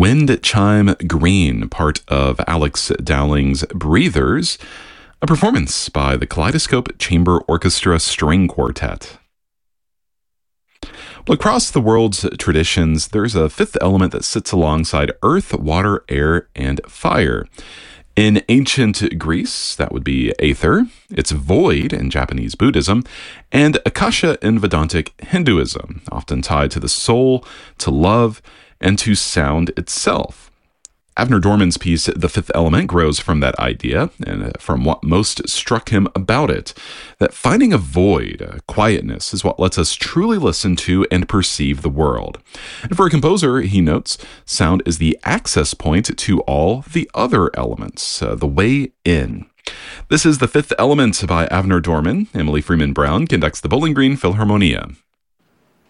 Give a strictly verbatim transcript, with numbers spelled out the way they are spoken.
Wind Chime Green, part of Alex Dowling's Breathers, a performance by the Kaleidoscope Chamber Orchestra String Quartet. Well, across the world's traditions, there's a fifth element that sits alongside earth, water, air, and fire. In ancient Greece, that would be aether. It's void in Japanese Buddhism, and akasha in Vedantic Hinduism, often tied to the soul, to love, and to sound itself. Avner Dorman's piece, The Fifth Element, grows from that idea and from what most struck him about it, that finding a void, a quietness, is what lets us truly listen to and perceive the world. And for a composer, he notes, sound is the access point to all the other elements, uh, the way in. This is The Fifth Element by Avner Dorman. Emily Freeman Brown conducts the Bowling Green Philharmonia.